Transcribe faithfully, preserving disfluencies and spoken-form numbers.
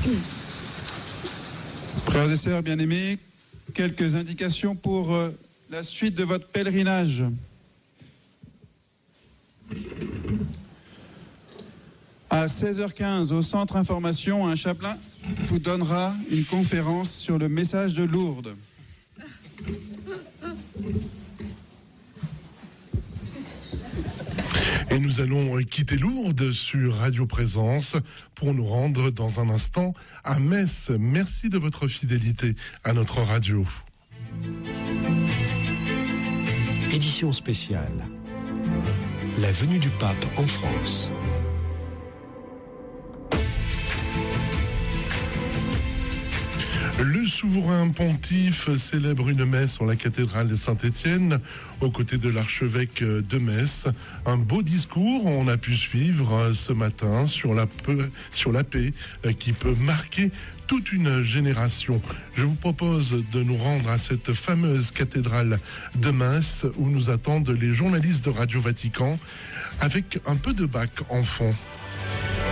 Frères et sœurs bien-aimés, quelques indications pour euh, la suite de votre pèlerinage. À seize heures quinze, au centre information, un chapelain vous donnera une conférence sur le message de Lourdes. Et nous allons quitter Lourdes sur Radio Présence pour nous rendre dans un instant à Metz. Merci de votre fidélité à notre radio. Édition spéciale. La venue du pape en France. Le souverain pontife célèbre une messe en la cathédrale de Saint-Étienne, aux côtés de l'archevêque de Metz. Un beau discours, on a pu suivre ce matin sur la, pe- sur la paix qui peut marquer toute une génération. Je vous propose de nous rendre à cette fameuse cathédrale de Metz où nous attendent les journalistes de Radio Vatican avec un peu de Bach en fond.